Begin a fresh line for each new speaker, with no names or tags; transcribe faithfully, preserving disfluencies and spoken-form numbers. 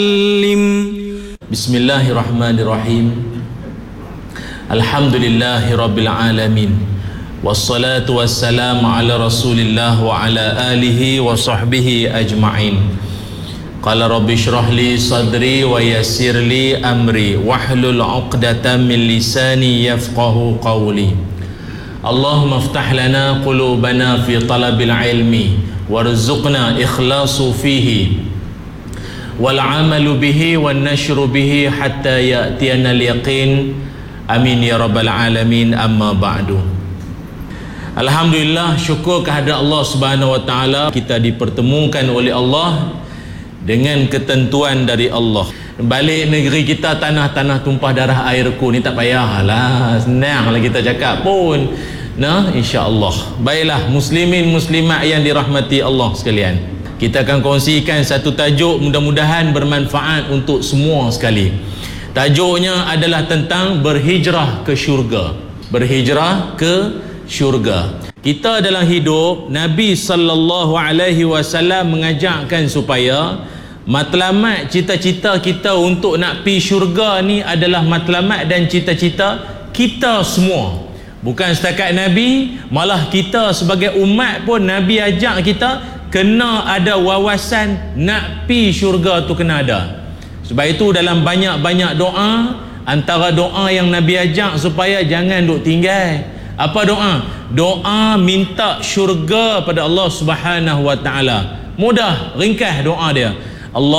Bismillahirrahmanirrahim. Alhamdulillahi rabbil alamin. Wassalatu wassalamu ala rasulillah wa ala alihi wa sahbihi ajma'in. Qala rabbi shrah li sadri wa yassir li amri wahlul 'uqdatam min lisani yafqahu qawli. Allahumma iftah lana qulubana fi talabil ilmi warzuqna ikhlasu fihi wal amalu bihi wan nashru bihi hatta ya'tiyana al yaqin. Amin ya rabbal alamin. Amma ba'du. Alhamdulillah, syukur kehadrat Allah Subhanahu wa taala, kita dipertemukan oleh Allah dengan ketentuan dari Allah. Balik negeri kita, tanah-tanah tumpah darah airku, ni tak payahlah, senanglah kita cakap pun. Nah, insya-Allah. Baiklah muslimin muslimat yang dirahmati Allah sekalian, kita akan kongsikan satu tajuk, mudah-mudahan bermanfaat untuk semua sekali. Tajuknya adalah tentang berhijrah ke syurga. Berhijrah ke syurga. Kita dalam hidup, Nabi sallallahu alaihi wasallam mengajarkan supaya matlamat cita-cita kita untuk nak pi syurga ni adalah matlamat dan cita-cita kita semua. Bukan setakat Nabi, malah kita sebagai umat pun Nabi ajak kita kena ada wawasan nak pi syurga tu, kena ada. Sebab itu dalam banyak-banyak doa, antara doa yang Nabi ajak supaya jangan duk tinggal. Apa doa? Doa minta syurga pada Allah Subhanahu wa taala. Mudah, ringkas doa dia. Allah